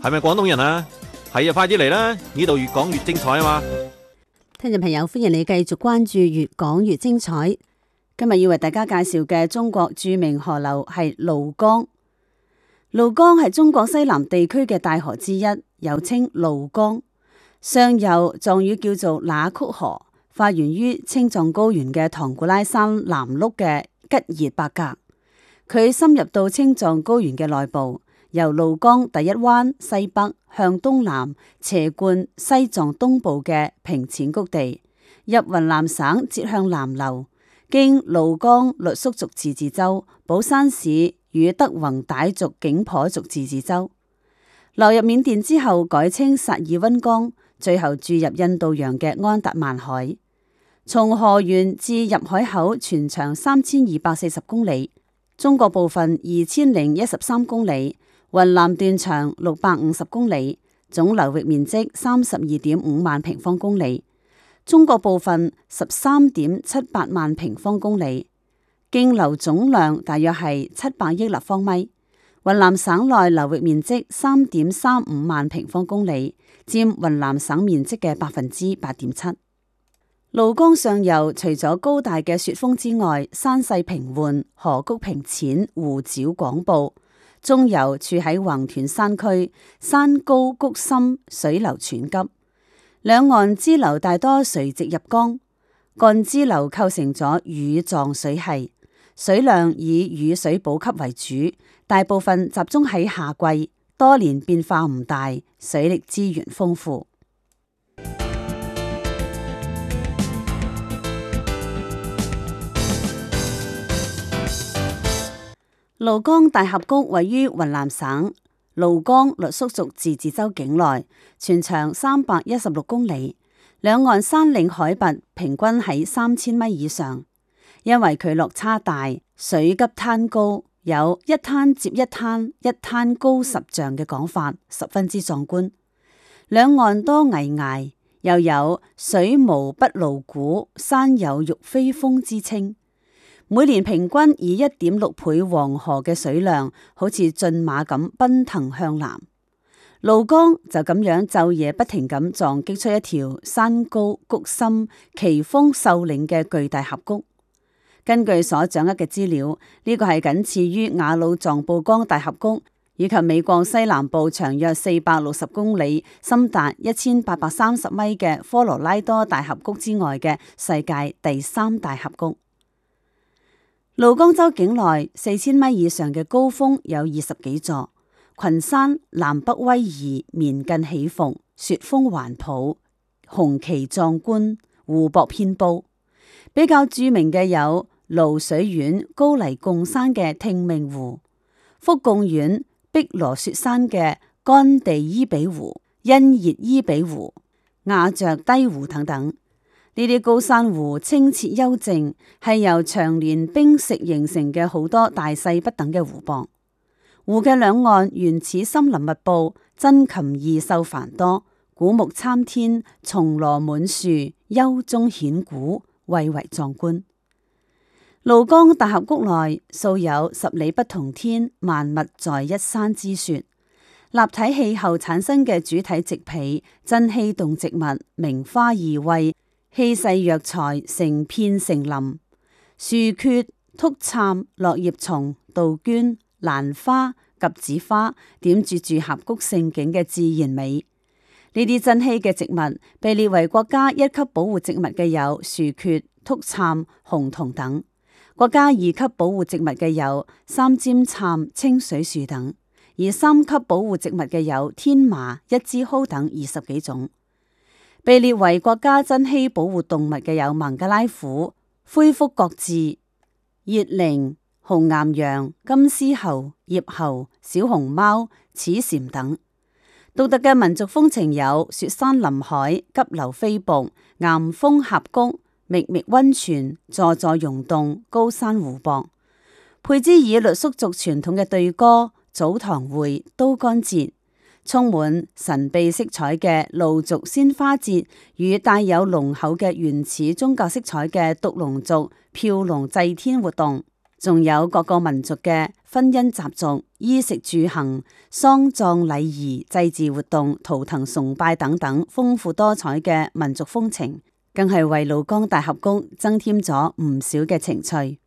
係咪廣東人啊？係啊，快啲嚟啦！呢度越講越精彩啊嘛！ 聽眾朋友，歡迎你繼續關注越講越精彩。今日要為大家介紹嘅中國著名河流係廬江。廬江係中國西南地區嘅大河之一，又稱廬江。上游藏語叫做那曲河，發源於青藏高原嘅唐古拉山南麓嘅吉爾伯格。佢深入到青藏高原嘅內部，由廬江第一灣西北向東南斜貫西藏東部嘅平淺谷地，入雲南省折向南流，經廬江傈僳族自治州、保山市與德宏傣族景頗族自治州，流入緬甸之後改稱薩爾溫江，最後注入印度洋嘅安達曼海。從河源至入海口全長3240公里，中國部分2013公里，雲南段長650公里，總流域面積32.5萬平方公里，中國部分13.78萬平方公里，徑流總量大約係700億立方米。雲南省內流域面積3.35萬平方公里，佔雲南省面積嘅8.7%。廬江上游除咗高大嘅雪峰之外，山勢平緩，河谷平淺，湖沼廣布。中游處喺橫斷山區，山高谷深，水流湍急。兩岸支流大多垂直入江，幹支流構成咗雨狀水系，水量以雨水補給為主，大部分集中喺夏季，多年變化唔大，水力資源豐富。廬江大峽谷位於雲南省廬江傈僳族自治州境內，全長316公里，兩岸山嶺海拔平均喺3000米以上。因為佢落差大，水急灘高，有一灘接一灘，一灘高10丈嘅講法，十分之壯觀。兩岸多危崖，又有水無不露鼓，山有欲飛峰之稱。每年平均以1.6倍黃河嘅水量，好似駿馬咁奔騰向南。廬江就咁樣晝夜不停咁撞擊出一條山高谷深、奇峰秀嶺嘅巨大峽谷。根據所掌握嘅資料，呢個係僅次於雅魯藏布江大峽谷以及美國西南部長約460公里、深達1830米嘅科羅拉多大峽谷之外嘅世界第3大峽谷。廬江州境內4000米以上嘅高峰有20幾座，群山南北威儀，綿近起伏，雪峰環抱，雄奇壯觀，湖泊遍布。比較著名嘅有蘆水縣高黎貢山嘅聽命湖、福貢縣碧羅雪山嘅乾地伊比湖、欣熱伊比湖、雅雀低湖等等。呢啲高山湖清澈幽靜，係由長年冰蝕形成嘅好多大細不等嘅湖泊。湖嘅兩岸原始森林密布，珍禽異獸繁多，古木參天，松蘿滿樹，幽中顯古，蔚為壯觀。廬江大峽谷內素有10里不同天，萬物在一山之說。立體氣候產生嘅主體植被，珍稀動植物，名花異卉，氣勢藥材，成片成林。樹蕨、禿杉、落葉松、杜鵑、蘭花、鴿子花，點綴住峽谷盛景嘅自然美。呢啲珍稀嘅植物被列為國家1級保護植物嘅有樹蕨、禿杉、洪桐等；國家2級保護植物嘅有三尖杉、清水樹等；而3級保護植物嘅有天麻、一枝蒿等20幾種。被列為國家珍稀保護動物嘅有孟加拉虎、灰腹角雉、熱羚、紅岩羊、金絲猴、葉猴、小熊貓、齒蟬等。獨特嘅民族風情有雪山臨海、急流飛瀑、岩峰峽谷、秘密溫泉、座座溶洞、高山湖泊，配之以傈僳族傳統嘅對歌、早堂會、都干節。充滿神秘色彩嘅傈族鮮花節與帶有濃厚嘅原始宗教色彩嘅獨龍族飄龍祭天活動， 仲有各個民族嘅婚姻習俗、衣食住行、喪葬禮儀、祭祀活動、圖騰崇拜等等豐富多彩嘅民族風情，更係為蘆江大峽谷增添咗唔少嘅情趣。